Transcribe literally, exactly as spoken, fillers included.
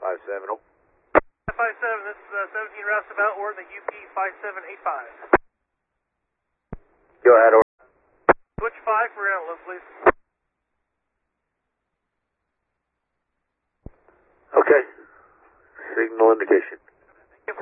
five seven. Oh. five seven, this is uh, seventeen roustabout, or the U P five seven eight five. Go ahead, or. Switch five for outlook, please. Okay. Signal indication.